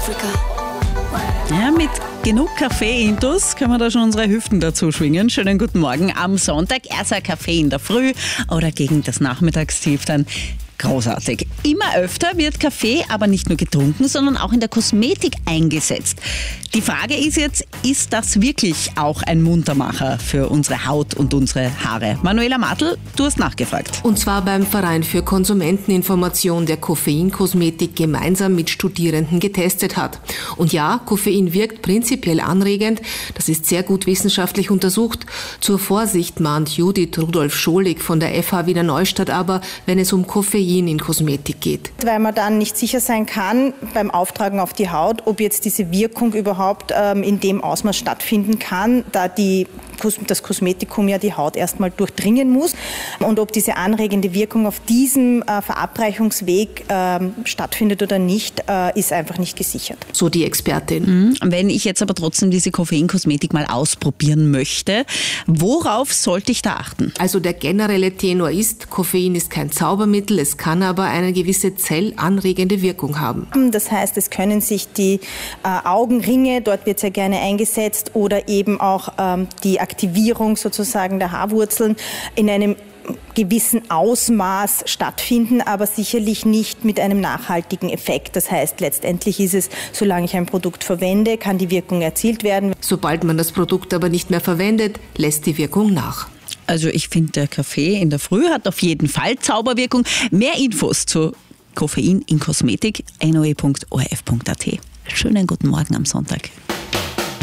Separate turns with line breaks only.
Ja, mit genug Kaffee-Intus können wir da schon unsere Hüften dazu schwingen. Schönen guten Morgen am Sonntag. Erst ein Kaffee in der Früh oder gegen das Nachmittagstief dann. Großartig. Immer öfter wird Kaffee aber nicht nur getrunken, sondern auch in der Kosmetik eingesetzt. Die Frage ist jetzt, ist das wirklich auch ein Muntermacher für unsere Haut und unsere Haare? Manuela Martl, du hast nachgefragt.
Und zwar beim Verein für Konsumenteninformation, der Koffeinkosmetik gemeinsam mit Studierenden getestet hat. Und ja, Koffein wirkt prinzipiell anregend. Das ist sehr gut wissenschaftlich untersucht. Zur Vorsicht mahnt Judith Rudolf-Scholig von der FH Wiener Neustadt aber, wenn es um Koffein in Kosmetik geht.
Weil man dann nicht sicher sein kann beim Auftragen auf die Haut, ob jetzt diese Wirkung überhaupt in dem Ausmaß stattfinden kann, da das Kosmetikum ja die Haut erstmal durchdringen muss. Und ob diese anregende Wirkung auf diesem Verabreichungsweg stattfindet oder nicht, ist einfach nicht gesichert.
So die Expertin.
Wenn ich jetzt aber trotzdem diese Koffeinkosmetik mal ausprobieren möchte, worauf sollte ich da achten?
Also der generelle Tenor ist, Koffein ist kein Zaubermittel, es kann aber eine gewisse zellanregende Wirkung haben.
Das heißt, es können sich die Augenringe, dort wird sehr gerne eingesetzt, oder eben auch die Aktivierung sozusagen der Haarwurzeln in einem gewissen Ausmaß stattfinden, aber sicherlich nicht mit einem nachhaltigen Effekt. Das heißt, letztendlich ist es, solange ich ein Produkt verwende, kann die Wirkung erzielt werden.
Sobald man das Produkt aber nicht mehr verwendet, lässt die Wirkung nach.
Also ich finde, der Kaffee in der Früh hat auf jeden Fall Zauberwirkung. Mehr Infos zu Koffein in Kosmetik, noe.orf.at. Schönen guten Morgen am Sonntag.